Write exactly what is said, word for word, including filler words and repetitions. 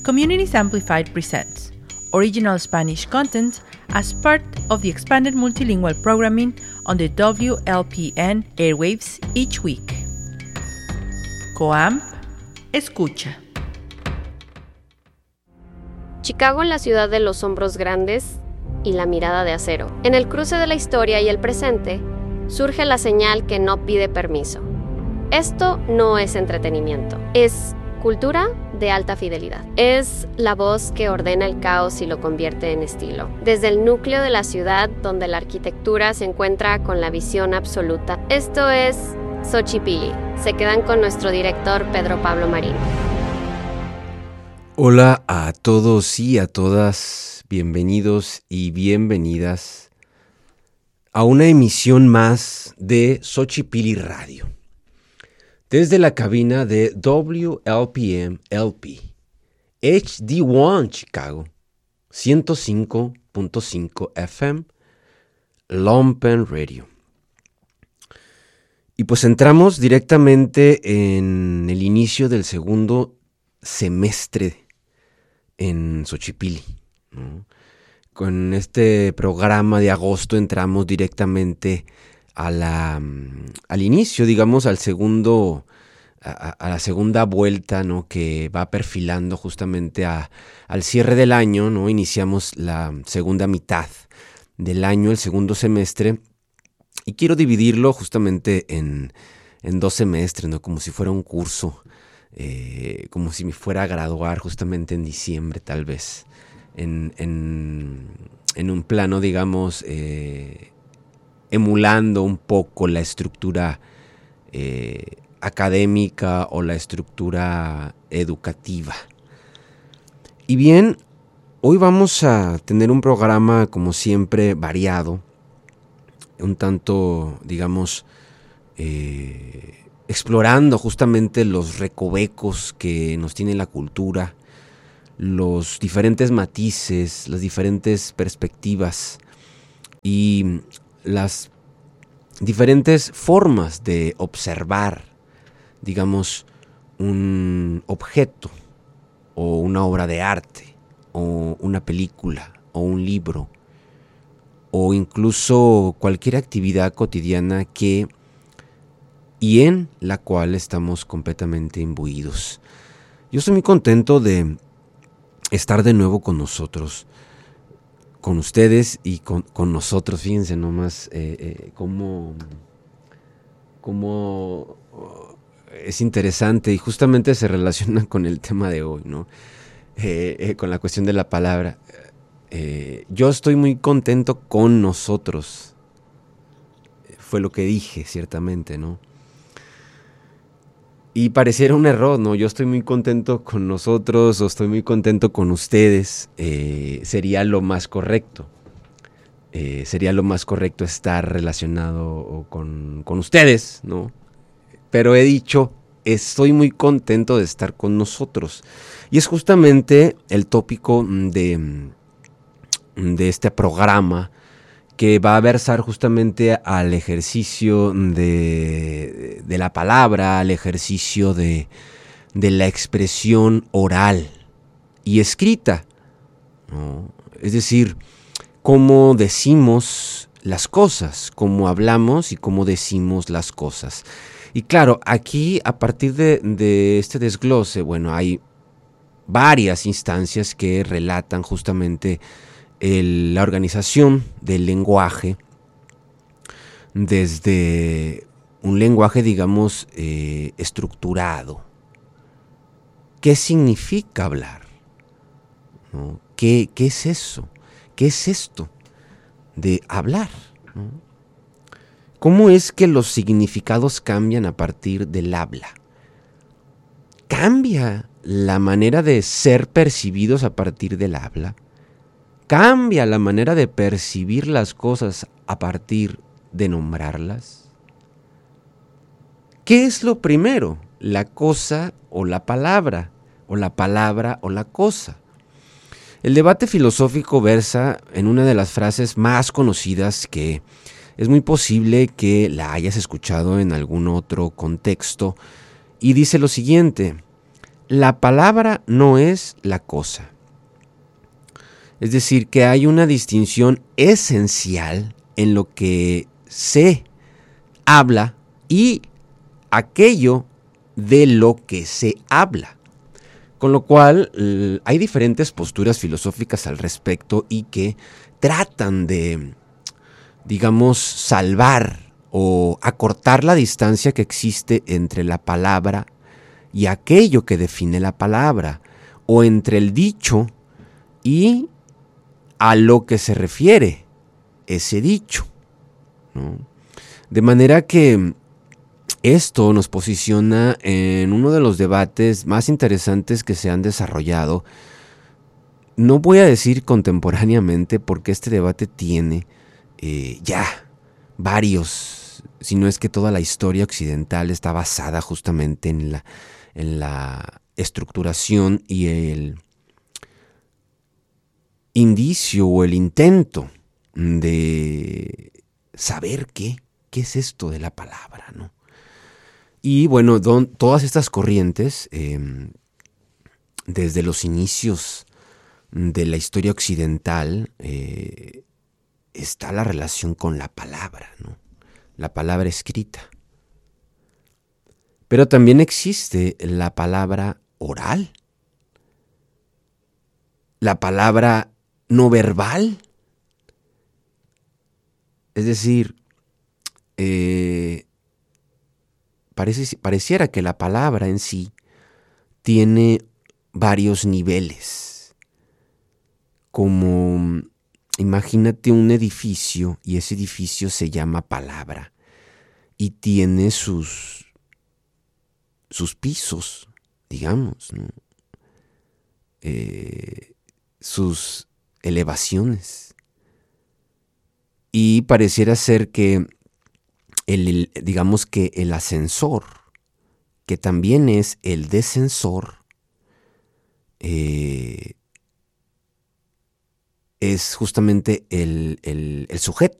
Communities Amplified presents original Spanish content as part of the expanded multilingual programming on the W L P N airwaves each week. COAMP Escucha. Chicago, la ciudad de los hombros grandes y la mirada de acero. En el cruce de la historia y el presente, surge la señal que no pide permiso. Esto no es entretenimiento, es cultura de alta fidelidad. Es la voz que ordena el caos y lo convierte en estilo. Desde el núcleo de la ciudad, donde la arquitectura se encuentra con la visión absoluta. Esto es Xochipilli. Se quedan con nuestro director Pedro Pablo Marín. Hola a todos y a todas, bienvenidos y bienvenidas a una emisión más de Xochipilli Radio. Desde la cabina de W L P M L P, H D uno Chicago, ciento cinco punto cinco F M, Lumpen Radio. Y pues entramos directamente en el inicio del segundo semestre en Xochipilli, ¿no? Con este programa de agosto entramos directamente a la, al inicio, digamos, al segundo, a, a la segunda vuelta, ¿no? Que va perfilando justamente a, al cierre del año, ¿no? Iniciamos la segunda mitad del año, el segundo semestre, y quiero dividirlo justamente en, en dos semestres, ¿no? Como si fuera un curso, eh, como si me fuera a graduar justamente en diciembre, tal vez, en, en, en un plano, digamos, eh, emulando un poco la estructura eh, académica o la estructura educativa. Y bien, hoy vamos a tener un programa, como siempre, variado, un tanto, digamos, eh, explorando justamente los recovecos que nos tiene la cultura, los diferentes matices, las diferentes perspectivas y las diferentes formas de observar, digamos, un objeto o una obra de arte o una película o un libro o incluso cualquier actividad cotidiana que y en la cual estamos completamente imbuidos. Yo estoy muy contento de estar de nuevo con nosotros, con ustedes y con, con nosotros. Fíjense nomás eh, eh, cómo, cómo es interesante y justamente se relaciona con el tema de hoy, ¿no? Eh, eh, con la cuestión de la palabra. Eh, yo estoy muy contento con nosotros. Fue lo que dije, ciertamente, ¿no? Y pareciera un error, ¿no? Yo estoy muy contento con nosotros o estoy muy contento con ustedes. Eh, sería lo más correcto. Eh, sería lo más correcto estar relacionado con, con ustedes, ¿no? Pero he dicho, estoy muy contento de estar con nosotros. Y es justamente el tópico de, de este programa que va a versar justamente al ejercicio de, de la palabra, al ejercicio de, de la expresión oral y escrita, ¿no? Es decir, cómo decimos las cosas, cómo hablamos y cómo decimos las cosas. Y claro, aquí a partir de, de este desglose, bueno, hay varias instancias que relatan justamente El, la organización del lenguaje desde un lenguaje, digamos, eh, estructurado. ¿Qué significa hablar? ¿No? ¿Qué, ¿Qué es eso? ¿Qué es esto de hablar? ¿No? ¿Cómo es que los significados cambian a partir del habla? ¿Cambia la manera de ser percibidos a partir del habla? ¿Cambia la manera de percibir las cosas a partir de nombrarlas? ¿Qué es lo primero? ¿La cosa o la palabra? ¿O la palabra o la cosa? El debate filosófico versa en una de las frases más conocidas que es muy posible que la hayas escuchado en algún otro contexto y dice lo siguiente: la palabra no es la cosa. Es decir, que hay una distinción esencial en lo que se habla y aquello de lo que se habla. Con lo cual hay diferentes posturas filosóficas al respecto y que tratan de, digamos, salvar o acortar la distancia que existe entre la palabra y aquello que define la palabra, o entre el dicho y a lo que se refiere ese dicho, ¿no? De manera que esto nos posiciona en uno de los debates más interesantes que se han desarrollado. No voy a decir contemporáneamente, porque este debate tiene eh, ya varios, si no es que toda la historia occidental está basada justamente en la, en la estructuración y el indicio o el intento de saber qué, qué es esto de la palabra, ¿no? Y bueno, don, todas estas corrientes, eh, desde los inicios de la historia occidental, eh, está la relación con la palabra, ¿no? La palabra escrita. Pero también existe la palabra oral, la palabra no verbal. Es decir, eh, parece, pareciera que la palabra en sí tiene varios niveles. Como, imagínate un edificio y ese edificio se llama palabra y tiene sus, sus pisos, digamos, ¿no? Eh, sus elevaciones. Y pareciera ser que el, el, digamos que el ascensor, que también es el descensor, eh, es justamente el, el, el sujeto,